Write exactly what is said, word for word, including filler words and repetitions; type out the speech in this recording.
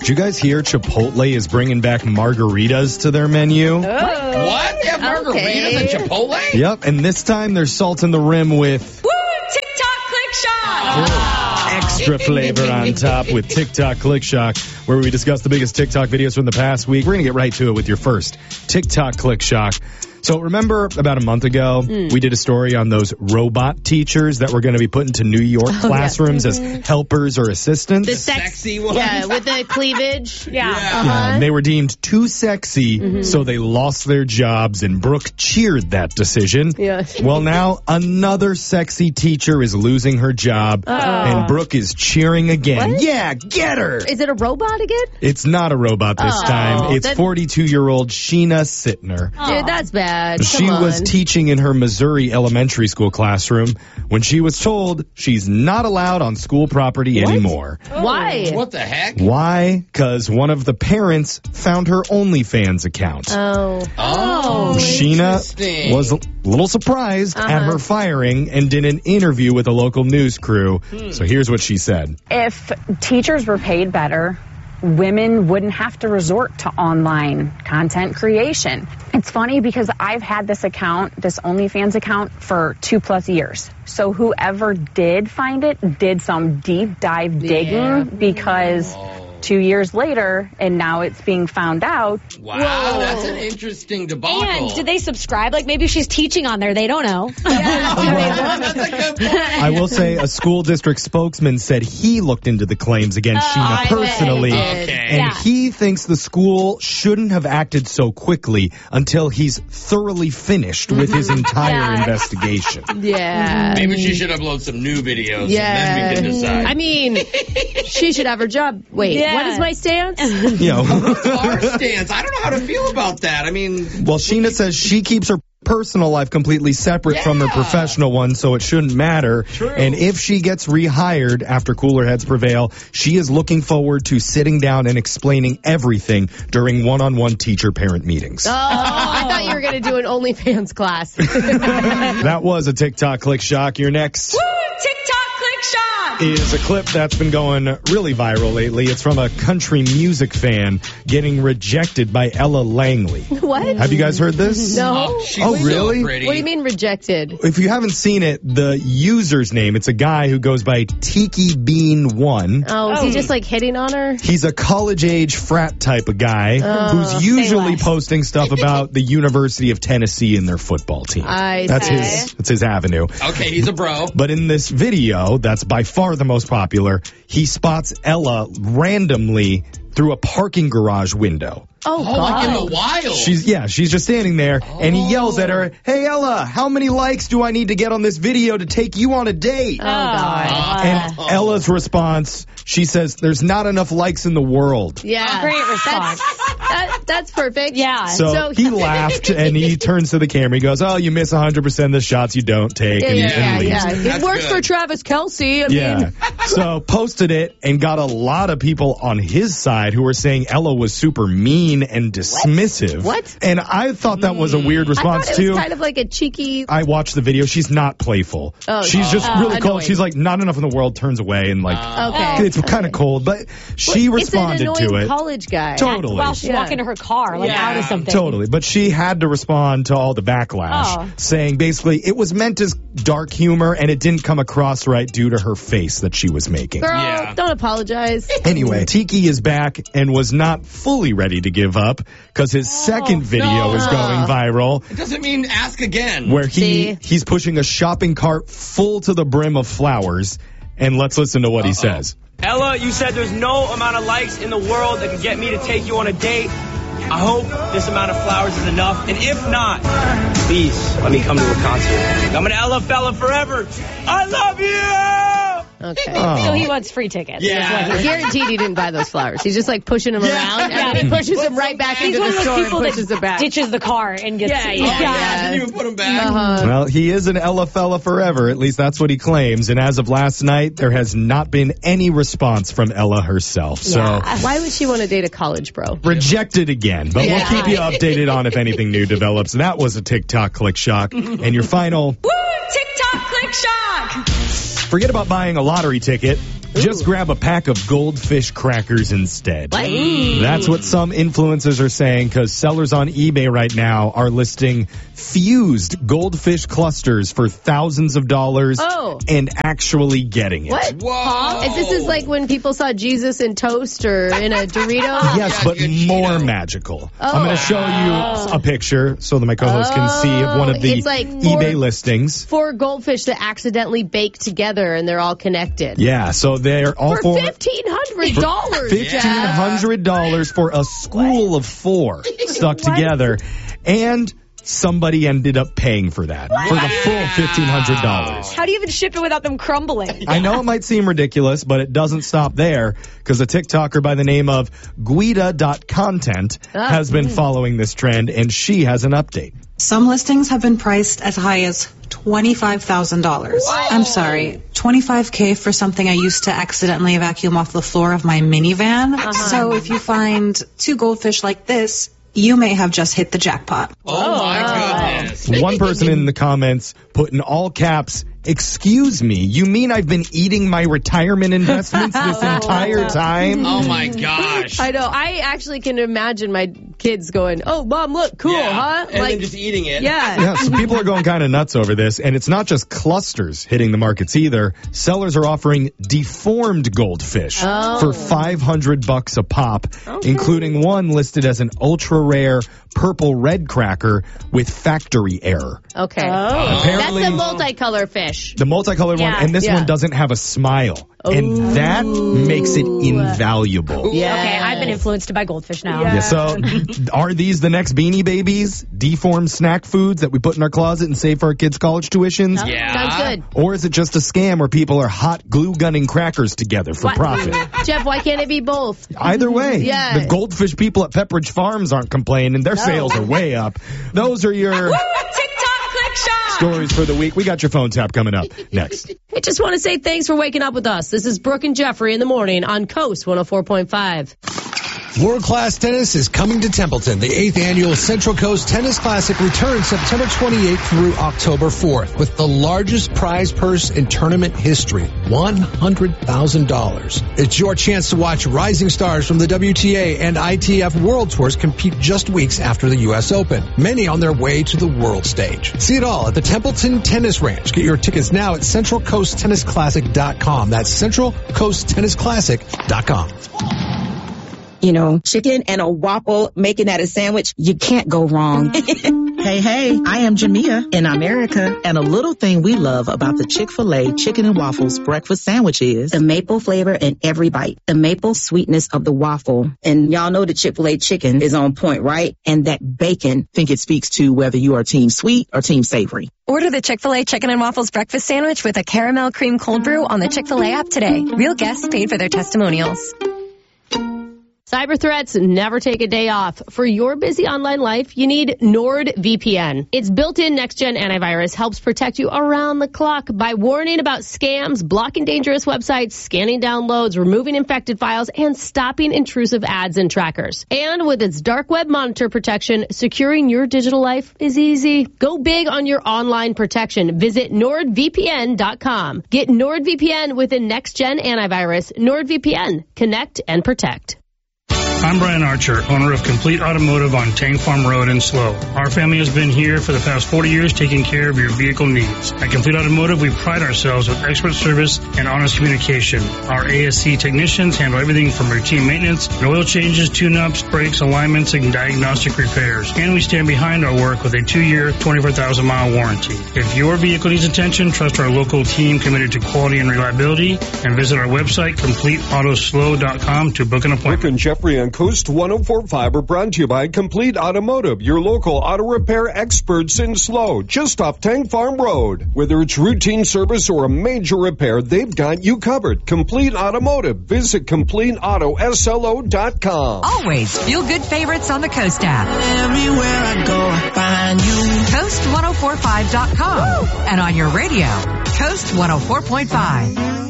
Did you guys hear Chipotle is bringing back margaritas to their menu? Oh. What? They have margaritas Okay. at Chipotle? Yep, and this time they're salting the rim with Woo! TikTok Click Shot! extra flavor on top with TikTok Click Shock, where we discuss the biggest TikTok videos from the past week. We're going to get right to it with your first TikTok Click Shock. So remember about a month ago, mm. we did a story on those robot teachers that were going to be put into New York oh, classrooms yeah. mm-hmm. as helpers or assistants? The sex- sexy ones? Yeah, with the cleavage. Yeah. Yeah. Uh-huh. yeah and they were deemed too sexy, mm-hmm. so they lost their jobs, and Brooke cheered that decision. Yeah. Well, now another sexy teacher is losing her job, Uh-oh. and Brooke is cheering again. What? Yeah, get her! Is it a robot again? It's not a robot this oh, time. It's that... forty-two-year-old Sheena Sittner. Dude, that's bad. Come she on. was teaching in her Missouri elementary school classroom when she was told she's not allowed on school property what? anymore. Why? What the heck? Why? Because one of the parents found her OnlyFans account. Oh. Oh, Sheena was a little surprised uh-huh. at her firing and did an interview with a local news crew. Hmm. So here's what she said. If teachers were paid better, women wouldn't have to resort to online content creation. It's funny because I've had this account, this OnlyFans account, for two plus years. So whoever did find it did some deep dive digging yeah. because oh. two years later, and now it's being found out. Wow, Whoa. that's an interesting debacle. And do they subscribe? Like maybe she's teaching on there. They don't know. That's a good point. I will say a school district spokesman said he looked into the claims against Oh, Sheena I personally. bet he did. And Yeah. he thinks the school shouldn't have acted so quickly until he's thoroughly finished with his entire Yeah. investigation. Yeah. Maybe she should upload some new videos Yeah. and then we can decide. I mean, she should have her job. Wait, Yeah. what is my stance? You know. What's our stance? I don't know how to feel about that. I mean, Well, Sheena says she keeps her personal life completely separate Yeah. from her professional one, so it shouldn't matter. True. And if she gets rehired after cooler heads prevail, she is looking forward to sitting down and explaining everything during one-on-one teacher-parent meetings. Oh, I thought you were going to do an OnlyFans class. That was a TikTok Click Shock. Your next Woo! TikTok Click Shot! is a clip that's been going really viral lately. It's from a country music fan getting rejected by Ella Langley. What? Have you guys heard this? No. oh, she's Oh, so really? pretty. What do you mean rejected? If you haven't seen it, the user's name, it's a guy who goes by Tiki Bean one. Oh, is Oh. he just like hitting on her? He's a college-age frat type of guy Oh, who's usually less. posting stuff about the University of Tennessee and their football team. I That's see. his that's his avenue. Okay, he's a bro. But in this video, that's by far the most popular, he spots Ella randomly through a parking garage window. Oh, Oh, God. like in the wild. She's yeah, she's just standing there, and he yells at her, "Hey Ella, how many likes do I need to get on this video to take you on a date?" Oh, God. And Oh. Ella's response, she says, "There's not enough likes in the world." Yeah. Great response. That's, that, that's perfect. Yeah. So, So- he laughed, and he turns to the camera. He goes, "Oh, you miss one hundred percent of the shots you don't take," Yeah, and, yeah, and leaves. yeah. It That's works good. for Travis Kelce. I Yeah. mean, So posted it and got a lot of people on his side who were saying Ella was super mean and dismissive. What? And I thought that was a weird I response thought it too. was kind of like a cheeky. I watched the video. She's not playful. Oh, She's just oh, really cold. annoying. She's like, not enough in the world, turns away and like, Okay. it's kind of cold. But she responded it's an to annoying it. college guy. Totally. While she's Yeah. walking to her car, like Yeah. out of something. Totally. But she had to respond to all the backlash, Oh. saying basically it was meant as dark humor and it didn't come across right due to her face that she was making. Girl, Yeah. don't apologize. Anyway, Tiki is back and was not fully ready to give up because his second video no. is going viral It doesn't mean ask again. where he See? he's pushing a shopping cart full to the brim of flowers. And let's listen to what he says. Ella, you said there's no amount of likes in the world that could get me to take you on a date. I hope this amount of flowers is enough. And if not, please let me come to a concert. I'm an Ella fella forever. I love you! Okay. Oh. So he wants free tickets. Yeah. That's what he- Guaranteed he didn't buy those flowers. He's just like pushing them around, and then he pushes them right back He's into one the of store those and people pushes them that back. ditches the car and gets. Yeah, Oh, yeah, yeah. yeah. Didn't even put him back. Uh-huh. Well, he is an Ella fella forever. At least that's what he claims. And as of last night, there has not been any response from Ella herself. So Why would she want to date a college bro? rejected again. But Yeah. we'll keep you updated on if anything new develops. That was a TikTok Click Shock. And your final, Woo! TikTok Click Shock! forget about buying a lottery ticket. just grab a pack of goldfish crackers instead. What? That's what some influencers are saying, because sellers on eBay right now are listing fused goldfish clusters for thousands of dollars Oh. and actually getting it. What? Whoa. Is this is like when people saw Jesus in toast or in a Dorito? Yes, Yeah, but good more Cheeto. magical. Oh. I'm going to show you a picture so that my co-host can see of one of the It's like eBay four- listings. Four goldfish that accidentally bake together and they're all connected. Yeah, so they're all For for fifteen hundred dollars, fifteen hundred dollars for a school of four stuck together, and somebody ended up paying for that for the full fifteen hundred dollars. How do you even ship it without them crumbling? I know it might seem ridiculous, but it doesn't stop there, because a TikToker by the name of Guida dot content Ah. has been following this trend, and she has an update. Some listings have been priced as high as twenty-five thousand dollars. I'm sorry, twenty-five K for something I used to accidentally vacuum off the floor of my minivan. Uh-huh. So if you find two goldfish like this, you may have just hit the jackpot. Oh, my goodness. One person in the comments put in all caps, "Excuse me, you mean I've been eating my retirement investments this entire time?" Oh, my gosh. I know. I actually can imagine my kids going, "Oh, Mom, look, cool, Yeah. huh?" And then just eating it. yeah. Yeah, so people are going kind of nuts over this, and it's not just clusters hitting the markets either. Sellers are offering deformed goldfish Oh. for five hundred bucks a pop, including one listed as an ultra rare purple red cracker with factory error. Okay. Apparently, That's the multicolor fish. the multicolored one, Yeah, and this yeah. one doesn't have a smile, and that makes it invaluable. Yeah. Okay, I've been influenced by goldfish now. Yeah, so are these the next Beanie Babies? Deformed snack foods that we put in our closet and save for our kids' college tuitions? Yeah. Sounds good. Or is it just a scam where people are hot glue gunning crackers together for What? profit? Jeff, why can't it be both? Either way, Yeah. the goldfish people at Pepperidge Farms aren't complaining. Their sales are way up. Those are your TikTok click shop. stories for the week. We got your phone tap coming up next. I just want to say thanks for waking up with us. This is Brooke and Jeffrey in the morning on Coast one oh four point five. World-class tennis is coming to Templeton. The eighth annual Central Coast Tennis Classic returns September twenty-eighth through October fourth with the largest prize purse in tournament history, one hundred thousand dollars. It's your chance to watch rising stars from the W T A and I T F World Tours compete just weeks after the U S Open, many on their way to the world stage. See it all at the Templeton Tennis Ranch. Get your tickets now at central coast tennis classic dot com. That's central coast tennis classic dot com. You know, chicken and a waffle, making that a sandwich, you can't go wrong. Hey, hey, I am Jamia in America, and a little thing we love about the Chick-fil-A Chicken and Waffles breakfast sandwich is The maple flavor in every bite, the maple sweetness of the waffle. And y'all know the Chick-fil-A chicken is on point, right? And that bacon. think it speaks to whether you are team sweet or team savory. Order the Chick-fil-A Chicken and Waffles breakfast sandwich with a caramel cream cold brew on the Chick-fil-A app today. Real guests paid for their testimonials. Cyber threats never take a day off. For your busy online life, you need NordVPN. Its built-in next-gen antivirus helps protect you around the clock by warning about scams, blocking dangerous websites, scanning downloads, removing infected files, and stopping intrusive ads and trackers. And with its dark web monitor protection, securing your digital life is easy. Go big on your online protection. Visit nord V P N dot com. Get NordVPN with a next-gen antivirus. NordVPN. Connect and protect. I'm Brian Archer, owner of Complete Automotive on Tank Farm Road in Slow. Our family has been here for the past forty years taking care of your vehicle needs. At Complete Automotive, we pride ourselves with expert service and honest communication. Our A S C technicians handle everything from routine maintenance, oil changes, tune-ups, brakes, alignments, and diagnostic repairs. And we stand behind our work with a two-year, twenty-four thousand mile warranty. If your vehicle needs attention, trust our local team committed to quality and reliability, and visit our website, complete auto slow dot com, to book an appointment. Brooke and Jeffrey on Coast one oh four point five are brought to you by Complete Automotive, your local auto repair experts in Slow, just off Tank Farm Road. Whether it's routine service or a major repair, they've got you covered. Complete Automotive. Visit complete auto slo dot com. Always feel good favorites on the Coast app. Everywhere I go, I find you. Coast ten forty-five dot com. And on your radio, Coast one oh four point five.